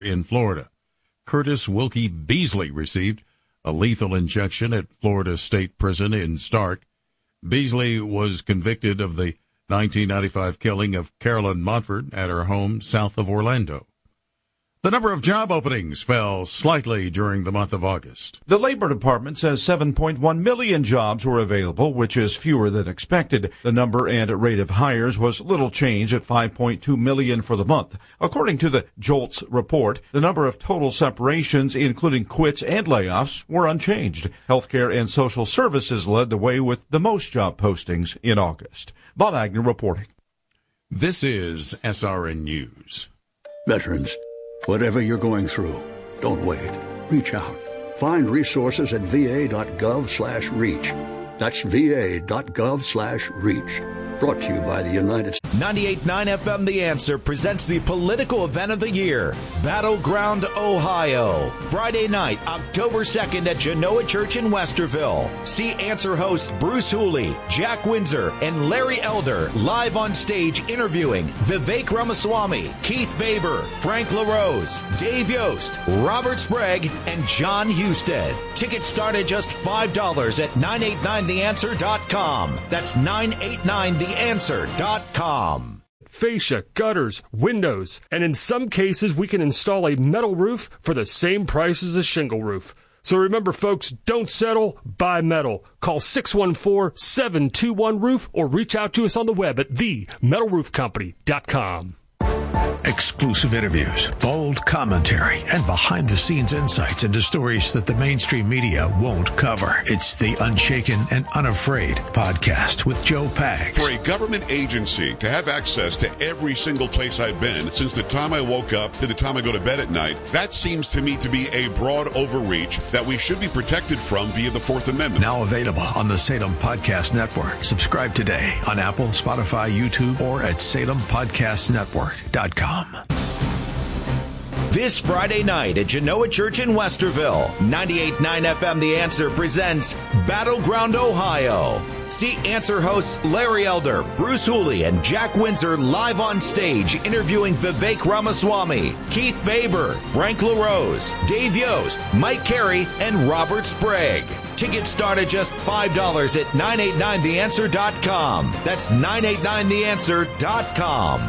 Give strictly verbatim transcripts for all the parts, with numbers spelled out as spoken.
in Florida. Curtis Wilkie Beasley received a lethal injection at Florida State Prison in Stark. Beasley was convicted of the nineteen ninety-five killing of Carolyn Montford at her home south of Orlando. The number of job openings fell slightly during the month of August. The Labor Department says seven point one million jobs were available, which is fewer than expected. The number and rate of hires was little change at five point two million for the month. According to the JOLTS report, the number of total separations, including quits and layoffs, were unchanged. Healthcare and social services led the way with the most job postings in August. Bob Agnew reporting. This is S R N News. Veterans, whatever you're going through, don't wait. Reach out. Find resources at va.gov slash reach. That's va.gov slash reach. Brought to you by the United States. ninety-eight point nine F M The Answer presents the political event of the year, Battleground Ohio. Friday night, October second at Genoa Church in Westerville. See Answer hosts Bruce Hooley, Jack Windsor, and Larry Elder live on stage interviewing Vivek Ramaswamy, Keith Baber, Frank LaRose, Dave Yost, Robert Sprague, and John Husted. Tickets start at just five dollars at nine eight nine the answer dot com. That's nine eight nine the answer dot com. Fascia, gutters, windows, and in some cases we can install a metal roof for the same price as a shingle roof. So remember, folks, don't settle, buy metal. Call six one four, seven two one, roof or reach out to us on the web at the metal roof company dot com. Exclusive interviews, bold commentary, and behind-the-scenes insights into stories that the mainstream media won't cover. It's the Unshaken and Unafraid podcast with Joe Pags. For a government agency to have access to every single place I've been since the time I woke up to the time I go to bed at night, that seems to me to be a broad overreach that we should be protected from via the Fourth Amendment. Now available on the Salem Podcast Network. Subscribe today on Apple, Spotify, YouTube, or at salem podcast network dot com. This Friday night at Genoa Church in Westerville, ninety-eight point nine F M The Answer presents Battleground Ohio. See Answer hosts Larry Elder, Bruce Hooley, and Jack Windsor live on stage interviewing Vivek Ramaswamy, Keith Baber, Frank LaRose, Dave Yost, Mike Carey, and Robert Sprague. Tickets start at just five dollars at nine eight nine the answer dot com. That's nine eight nine the answer dot com.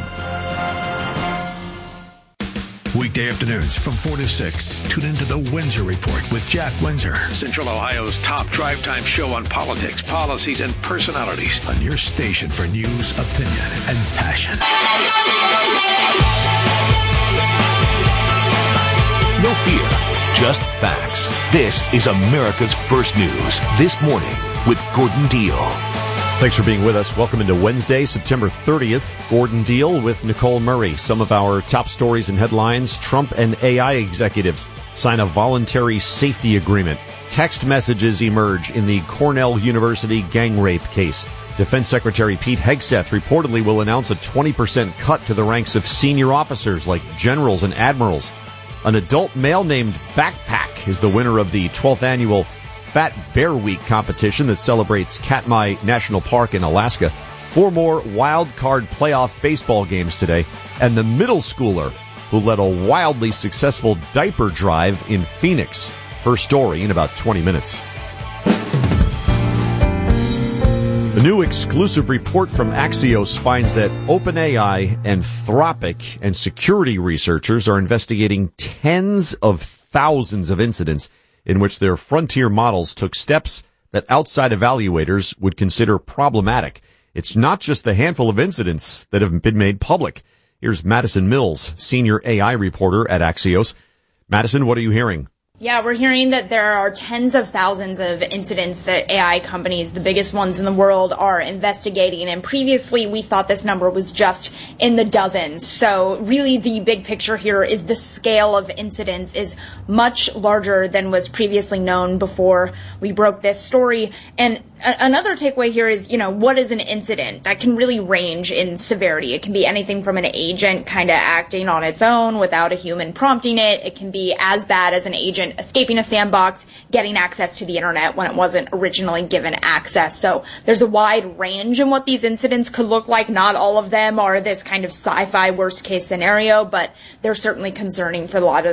Weekday afternoons from four to six. Tune into the Windsor Report with Jack Windsor. Central Ohio's top drive time show on politics, policies, and personalities. On your station for news, opinion, and passion. No fear, just facts. This is America's First News. This morning with Gordon Deal. Thanks for being with us. Welcome into Wednesday, September thirtieth. Gordon Deal with Nicole Murray. Some of our top stories and headlines. Trump and A I executives sign a voluntary safety agreement. Text messages emerge in the Cornell University gang rape case. Defense Secretary Pete Hegseth reportedly will announce a twenty percent cut to the ranks of senior officers like generals and admirals. An adult male named Backpack is the winner of the twelfth annual Fat Bear Week competition that celebrates Katmai National Park in Alaska. Four more wild card playoff baseball games today, and the middle schooler who led a wildly successful diaper drive in Phoenix. Her story in about twenty minutes. A new exclusive report from Axios finds that OpenAI, Anthropic, and security researchers are investigating tens of thousands of incidents in which their frontier models took steps that outside evaluators would consider problematic. It's not just the handful of incidents that have been made public. Here's Madison Mills, senior A I reporter at Axios. Madison, what are you hearing? Yeah, we're hearing that there are tens of thousands of incidents that A I companies, the biggest ones in the world, are investigating. And previously, we thought this number was just in the dozens. So really, the big picture here is the scale of incidents is much larger than was previously known before we broke this story. And a- another takeaway here is, you know, what is an incident? That can really range in severity. It can be anything from an agent kind of acting on its own without a human prompting it. It can be as bad as an agent student escaping a sandbox, getting access to the internet when it wasn't originally given access. So there's a wide range in what these incidents could look like. Not all of them are this kind of sci-fi worst case scenario, but they're certainly concerning for a lot of